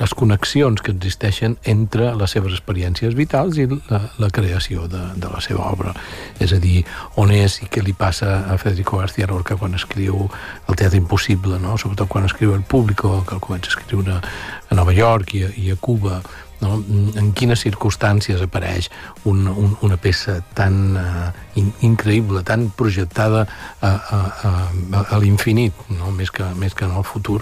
les connexions que existeixen entre les seves experiències vitals i la creació de la seva obra. És a dir, on és i què li passa a Federico García Lorca quan escriu El teatre impossible, no? Sobretot quan escriu El público, que el comença a escriure a Nova York i a Cuba, no? En quines circumstàncies apareix una peça tan increïble, tan projectada a l'infinit, no? més que en el futur.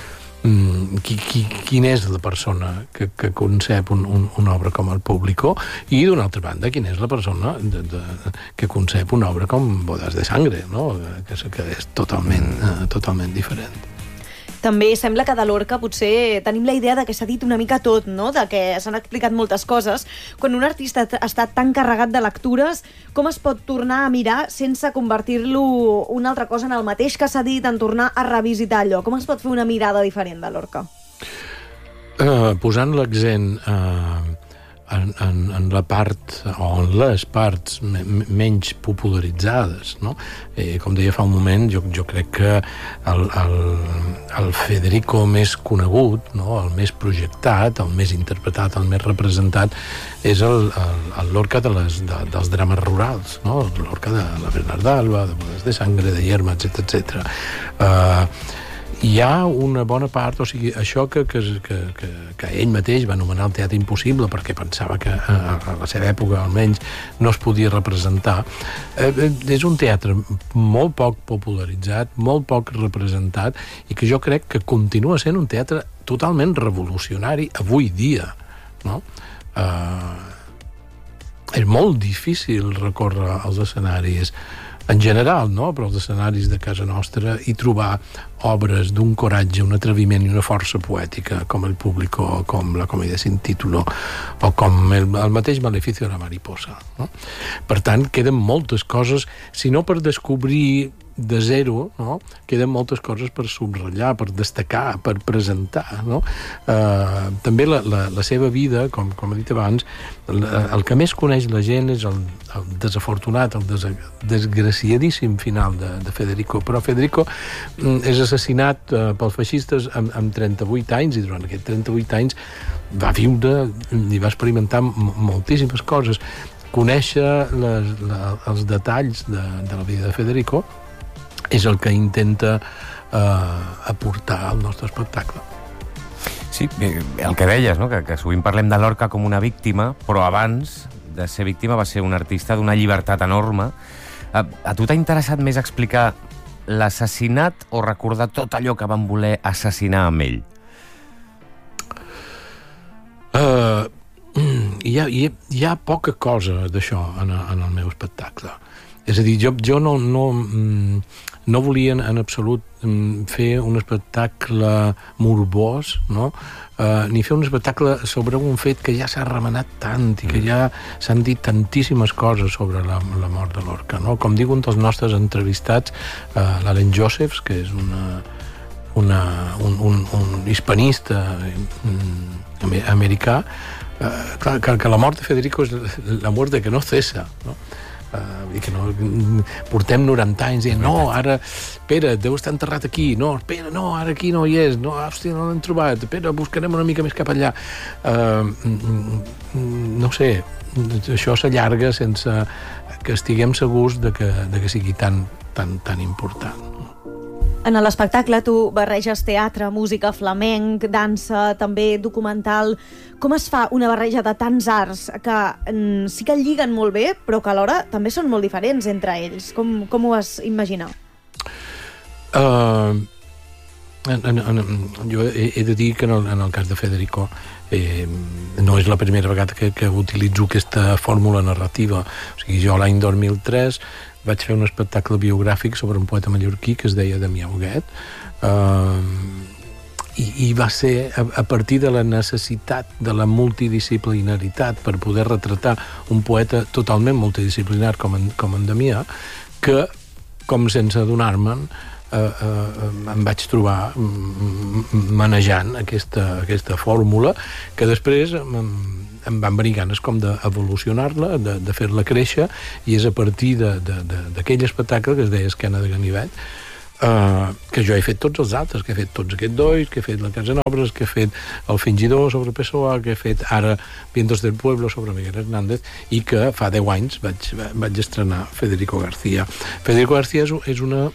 Quina és la persona que concep una obra com El Público, i d'una altra banda quina és la persona que concep una obra com Bodas de Sangre, no? que és totalment diferent. També sembla que de Lorca potser tenim la idea de que s'ha dit una mica tot, no? De que s'han explicat moltes coses. Quan un artista està tan carregat de lectures, com es pot tornar a mirar sense convertir-lo una altra cosa en el mateix que s'ha dit, en tornar a revisitar allò? Com es pot fer una mirada diferent de Lorca? Posant l'accent en la part o en les parts menys popularitzades, no? Com deia fa un moment, jo crec que el Federico més conegut, no? El més projectat, el més interpretat, el més representat és el Lorca dels drames rurals, no? El Lorca de la Bernarda Alba, de Bodas de Sangre, de Yerma, etc. Hi ha una bona part, o sigui, això que ell mateix va anomenar el teatre impossible perquè pensava que a la seva època almenys no es podia representar, és un teatre molt poc popularitzat, molt poc representat, i que jo crec que continua sent un teatre totalment revolucionari avui dia, no? És molt difícil recórrer als escenaris en general, no? Però els escenaris de casa nostra, i trobar obres d'un coratge, un atreviment i una força poètica com El Público, com La Comedia sin título, o com el mateix Maleficio de la Mariposa, no? Per tant, queden moltes coses, si no per descobrir de zero, no? Queden moltes coses per subratllar, per destacar, per presentar, no? També la seva vida, com he dit abans, el que més coneix la gent és el desafortunat, el desgraciadíssim final de Federico. Però Federico és assassinat pels feixistes amb 38 anys, i durant aquests 38 anys va viure i va experimentar moltíssimes coses. Conèixer els detalls de la vida de Federico és el que intenta aportar al nostre espectacle. Sí, el que deies, no? Que sovint parlem de Lorca com una víctima, però abans de ser víctima va ser un artista d'una llibertat enorme. A tu t'ha interessat més explicar l'assassinat o recordar tot allò que van voler assassinar amb ell? Hi ha poca cosa d'això en el meu espectacle. És a dir, jo no volia en absolut fer un espectacle morbós, no? Ni fer un espectacle sobre un fet que ja s'ha remenat tant i que ja s'han dit tantíssimes coses sobre la mort de Lorca, no? Com diu un dels nostres entrevistats, l'Allen Josephs, que és un hispanista americà, que la mort de Federico és la mort que no cessa, no? I que no, portem 90 anys dient, no, ara, espera, deu estar enterrat aquí, no, espera, no, ara aquí no hi és, no, hòstia, no l'hem trobat, espera, buscarem una mica més cap allà. No sé, això s'allarga sense que estiguem segurs de que sigui tan important. En l'espectacle tu barreges teatre, música, flamenc, dansa, també documental. Com es fa una barreja de tants arts que sí que lliguen molt bé, però que alhora també són molt diferents entre ells? Com ho has imaginat? Jo he de dir que en el cas de Federico no és la primera vegada que utilitzo aquesta fórmula narrativa. O sigui, jo l'any 2003 vaig fer un espectacle biogràfic sobre un poeta mallorquí que es deia Damià Huguet, i va ser a partir de la necessitat de la multidisciplinaritat per poder retratar un poeta totalment multidisciplinar com en Damià, que, com sense adonar-me'n, em vaig trobar manejant aquesta fórmula, que després em van venir ganes com d'evolucionar-la, de fer-la créixer, i és a partir d'aquell espectacle que es deia Esquena de Ganivet que jo he fet tots els altres, que he fet tots aquests dois, que he fet la Casa Nobres, que he fet el Fingidor sobre Pessoa, que he fet ara Vientos del Pueblo sobre Miguel Hernández, i que fa 10 anys vaig estrenar Federico García. Federico García és una...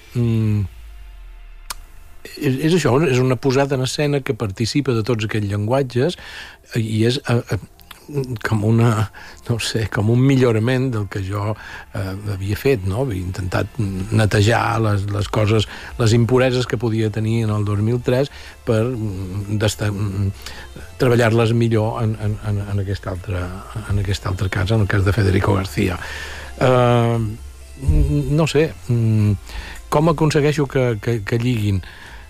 és això, és una posada en escena que participa de tots aquests llenguatges i és com una, no sé, com un millorament del que jo havia fet, no? Havia intentat netejar les coses, les impureses que podia tenir en el 2003 per treballar-les millor en aquest altre cas, en el cas de Federico García. No sé, com aconsegueixo que lliguin?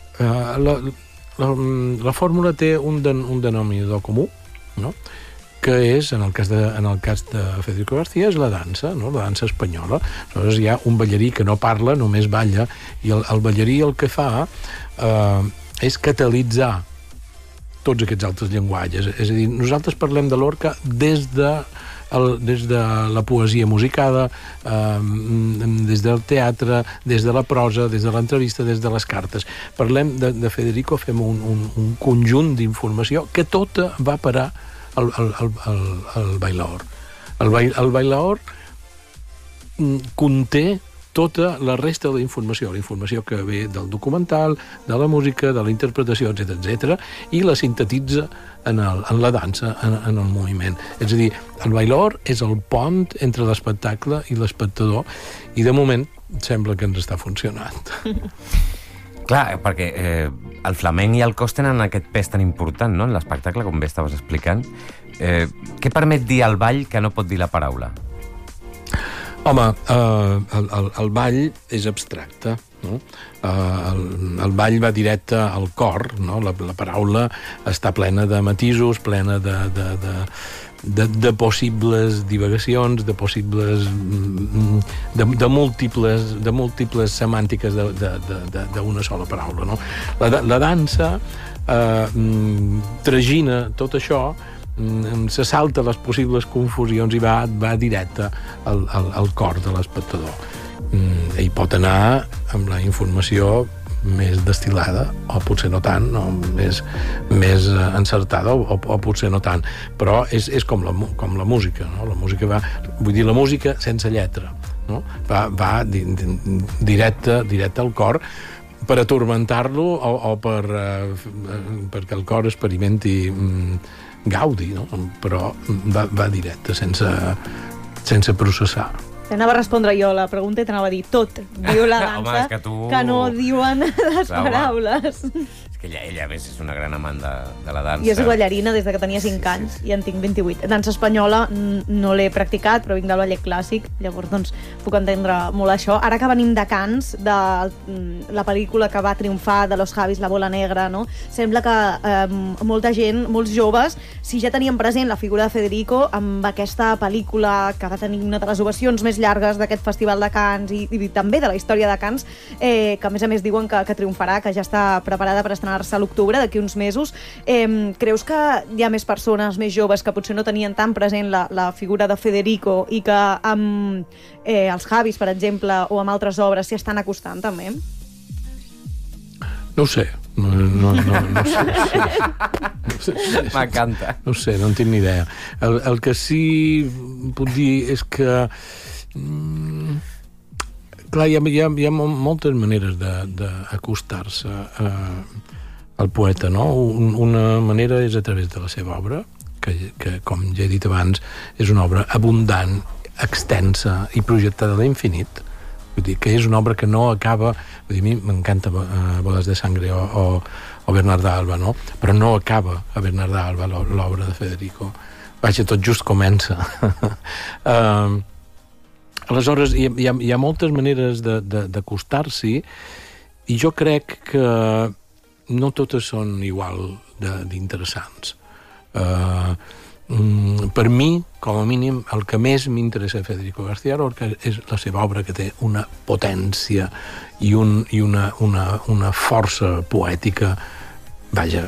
La fórmula té un denominador comú, no? Que és, en el cas de Federico García, és la dansa, no? La dansa espanyola. Aleshores hi ha un ballarí que no parla, només balla, i el ballarí el que fa és catalitzar tots aquests altres llenguatges. És a dir, nosaltres parlem de Lorca des de la poesia musicada, des del teatre, des de la prosa, des de l'entrevista, des de les cartes. Parlem de Federico, fem un conjunt d'informació que tota va parar al bailaor. El bailaor conté tota la resta de la informació que ve del documental, de la música, de la interpretació, etc., i la sintetitza en la dansa, en el moviment. És a dir, el bailaor és el pont entre l'espectacle i l'espectador, i de moment sembla que ens està funcionant. Clar, perquè el flamenc i el cos tenen aquest pes tan important, no?, en l'espectacle, com bé estaves explicant. Què permet dir al ball que no pot dir la paraula? Home, el ball és abstracte, no? El ball va directe al cor, no? La paraula està plena de matisos, plena de possibles divagacions, de possibles de múltiples semàntiques d'una sola paraula, no? La dansa tragina tot això, se salta les possibles confusions i va directe al cor de l'espectador. Hi pot anar amb la informació més destil·lada, o potser no tant, o més encertada, o potser no tant, però és com la música, no? La música va, vull dir, la música sense lletra, no? Va directe al cor, per atormentar-lo o perquè el cor experimenti gaudi, no? Però va directe, sense processar. T'anava a respondre jo la pregunta i t'anava a dir tot. Diu la dansa que no diuen les paraules. És que ella, a més, és una gran amant de la dansa. I és ballarina des que tenia 5 anys i en tinc 28. Dansa espanyola no l'he practicat, però vinc del ballet clàssic, llavors doncs puc entendre molt això. Ara que venim de Cannes, de la pel·lícula que va triomfar de Los Javis, La bola negra, no? Sembla que molta gent, molts joves, si ja tenien present la figura de Federico amb aquesta pel·lícula que va tenir una de les ovacions més llargues d'aquest festival de Cannes i també de la història de Cannes, que a més diuen que triomfarà, que ja està preparada per estrenar-se a l'octubre, d'aquí uns mesos. Creus que hi ha més persones, més joves, que potser no tenien tan present la figura de Federico i que amb els Javis, per exemple, o amb altres obres s'hi estan acostant també? No ho sé. No sé. M'encanta. No ho sé, no en tinc ni idea. El que sí puc dir és que clar, hi ha moltes maneres d'acostar-se al poeta, no? Una manera és a través de la seva obra, que com ja he dit abans, és una obra abundant, extensa i projectada a l'infinit. Vull dir, que és una obra que no acaba... Vull dir, a mi m'encanta Bodas de Sangre o Bernarda Alba, no? Però no acaba a Bernarda Alba l'obra de Federico. Vaja, tot just comença. Aleshores, hi ha moltes maneres d'acostar-s'hi i jo crec que no totes són igual d'interessants. Per mi, com a mínim, el que més m'interessa de Federico García Lorca és la seva obra, que té una potència i una força poètica, vaja,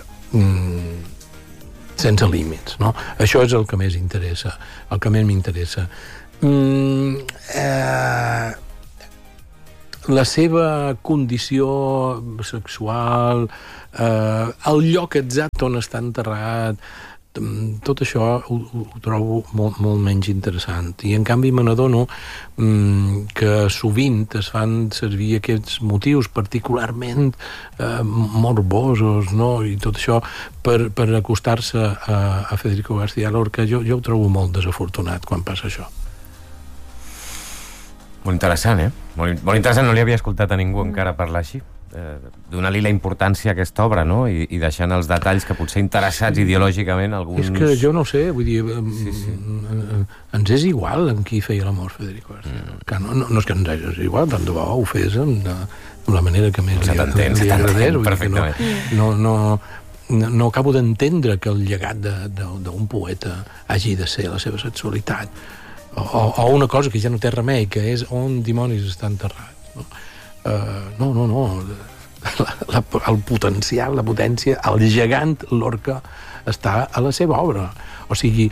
sense límits, no? Això és el que més interessa, el que més m'interessa. la seva condició sexual, el lloc exacte on està enterrat, tot això ho trobo molt menys interessant. I en canvi me n'adono que sovint es fan servir aquests motius particularment morbosos, no? I tot això per acostar-se a Federico García Lorca. Jo ho trobo molt desafortunat quan passa això. Molt interessant, Molt interessant, no li havia escoltat a ningú encara parlar així. Donar-li la importància a aquesta obra, no? I deixant els detalls que potser interessats ideològicament alguns... És que jo no sé, vull dir, ens és igual amb qui feia l'amor Federico García. No és que ens és igual, tant de bo ho fes amb la manera que més li agradés. Perfectament. No acabo d'entendre que el llegat d'un poeta hagi de ser la seva sexualitat. O una cosa que ja no té remei, que és on dimonis està enterrat, no? No. El potencial, la potència, el gegant Lorca està a la seva obra. O sigui,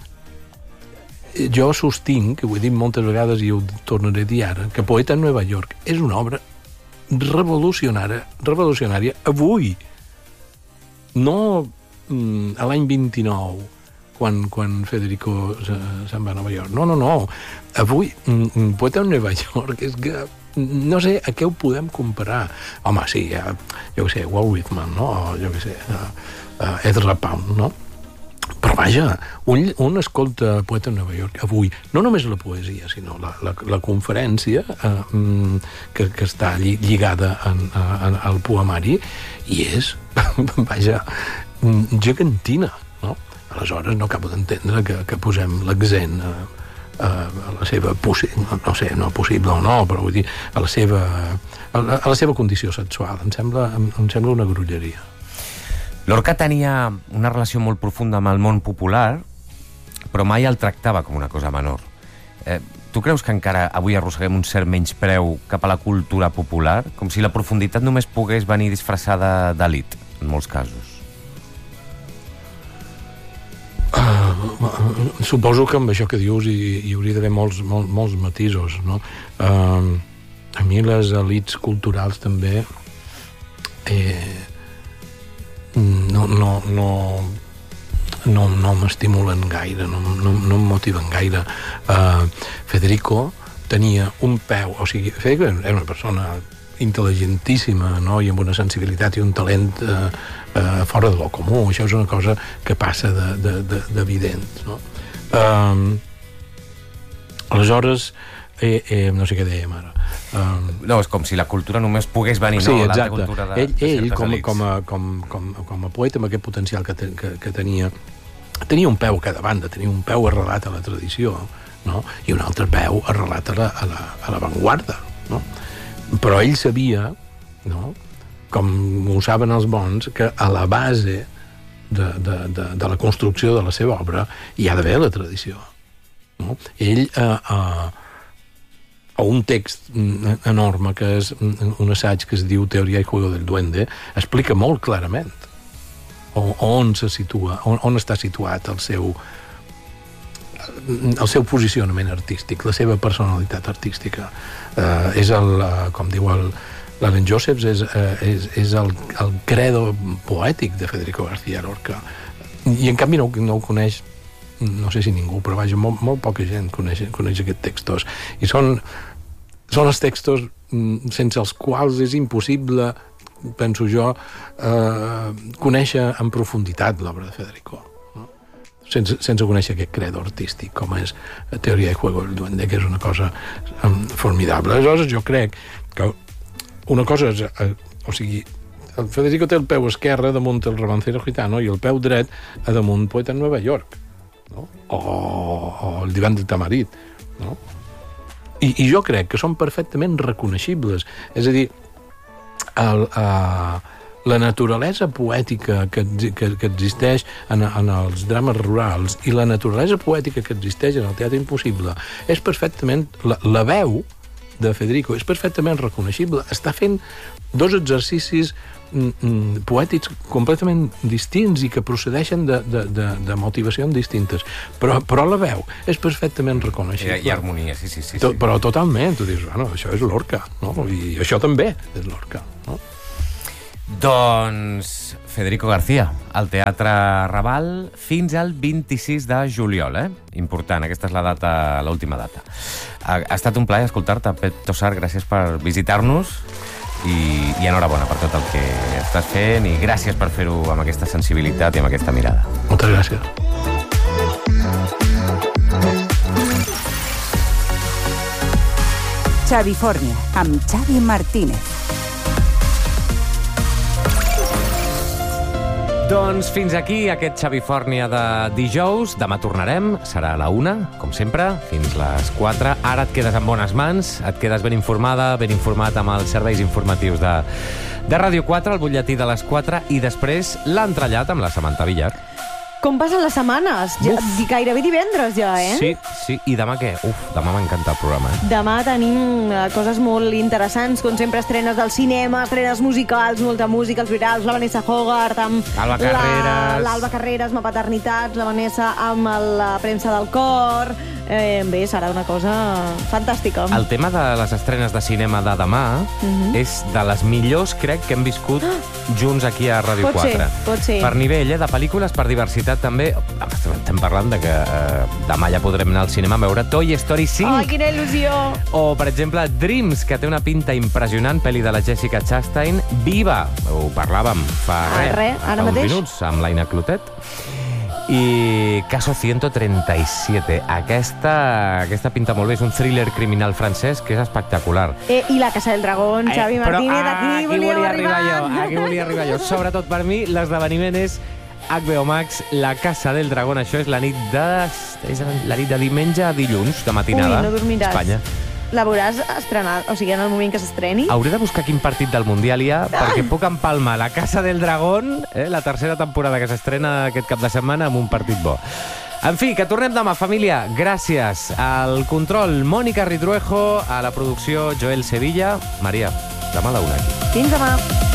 jo sostinc, que ho he dit moltes vegades i ho tornaré a dir ara, que Poeta en Nova York és una obra revolucionària avui, no a l'any 29, quan Federico se'n va a Nova York. No. Avui, Poeta en Nova York és que no sé a què ho podem comparar. Home, sí, jo què sé, Walt Whitman, no? O jo què sé, Ezra Pound, no? Però vaja, un escolta Poeta en Nova York avui, no només la poesia, sinó la conferència que està lligada al poemari, i és, vaja, gegantina, no? Aleshores no acabo d'entendre que posem l'accent a la seva no sé, no possible o no, però vull dir, a la seva condició sexual. Em sembla una grolleria. Lorca tenia una relació molt profunda amb el món popular, però mai el tractava com una cosa menor. Tu creus que encara avui arrosseguem un cert menyspreu cap a la cultura popular? Com si la profunditat només pogués venir disfressada d'elit, en molts casos. Suposo que amb això que dius hi hauria d'haver molts matisos, no? A mi les elits culturals també no m'estimulen gaire, no em motiven gaire. Federico tenia un peu, o sigui, Federico era una persona intel·ligentíssima, no? I amb una sensibilitat i un talent fora de lo comú. Això és una cosa que passa d'evident, no? Aleshores, no sé què dèiem ara. No, és com si la cultura només pogués venir, sí, no? Exacte. Cultura de ell com a poeta, amb aquest potencial que tenia un peu a cada banda, tenia un peu arrelat a la tradició, no? I un altre peu arrelat a l'avantguarda, no? Però ell sabia, no? Com ho saben els bons, que a la base de la construcció de la seva obra hi ha d'haver la tradició, no? Ell a un text enorme que és un assaig que es diu Teoria y juego del duende, explica molt clarament on se situa, on està situat el seu posicionament artístic, la seva personalitat artística. És com diu l'Allen Josephs, és el credo poètic de Federico García Lorca. I en canvi no ho coneix, no sé si ningú, però vaja, molt poca gent coneix aquests textos. I són els textos sense els quals és impossible, penso jo, conèixer en profunditat l'obra de Federico, no? Sense conèixer aquest credo artístic, com és Teoria y juego del duende, que és una cosa formidable. Aleshores, jo crec que una cosa és... O sigui, el Federico té el peu esquerre damunt el Romancero Gitano i el peu dret a damunt Poeta en Nova York, no? O el Divan del Tamarit, no? I jo crec que són perfectament reconeixibles. És a dir, la naturalesa poètica que existeix en els drames rurals i la naturalesa poètica que existeix en el teatre impossible és perfectament... La veu de Federico és perfectament reconeixible. Està fent dos exercicis poètics completament distints i que procedeixen de motivacions distintes. Però la veu és perfectament reconeixible. Hi ha harmonia, sí. Però totalment, tu dius, bueno, això és Lorca, no? I això també és Lorca, no? Doncs Federico García, al Teatre Raval fins al 26 de juliol, Important, aquesta és la data, l'última data. Ha estat un plaer escoltar-te, Pep Tossar, gràcies per visitar-nos i enhorabona per tot el que estàs fent i gràcies per fer-ho amb aquesta sensibilitat i amb aquesta mirada. Moltes gràcies. Xavifornia, amb Xavi Martínez. Doncs fins aquí aquest Xavifòrnia de dijous. Demà tornarem, serà a la 1, com sempre, fins les 4. Ara et quedes en bones mans, et quedes ben informada, ben informat amb els serveis informatius de Ràdio 4, el butlletí de les 4, i després l'entrellat amb la Samantha Villar. Com passen les setmanes? Gairebé divendres ja, Sí, i demà què? Demà m'encanta el programa, Demà tenim coses molt interessants, com sempre estrenes del cinema, estrenes musicals, molta música, els virals, la Vanessa Hogarth amb l'Alba Carreras, Ma Paternitats, la Vanessa amb la premsa del cor. Bé, serà una cosa fantàstica. El tema de les estrenes de cinema de demà és de les millors, crec, que hem viscut junts aquí a Ràdio 4. Pot ser. Per nivell, de pel·lícules, per diversitat també. Estem parlant de que demà ja podrem anar al cinema a veure Toy Story 5. Ai, quina il·lusió! O, per exemple, Dreams, que té una pinta impressionant, pel·li de la Jessica Chastain. Viva! Ho parlàvem fa ara uns mateix. minuts amb l'Aina Clotet. I Caso 137. Aquesta pinta molt bé. És un thriller criminal francès que és espectacular. I La Casa del Dragón, Xavi Martínez, aquí volíem arribar. Aquí volia arribar jo. Sobretot per mi, l'esdeveniment és HBO Max, La Casa del Dragón. Això és la nit de diumenge a dilluns, de matinada. No dormiràs. Espanya. La veuràs estrenat, o sigui, en el moment que s'estreni? Hauré de buscar quin partit del Mundial hi ha, perquè puc empalmar La Casa del Dragón, la tercera temporada que s'estrena aquest cap de setmana, amb un partit bo. En fi, que tornem demà, família. Gràcies al control Mònica Ritruejo, a la producció Joel Sevilla. Maria, demà a la 1. Fins demà.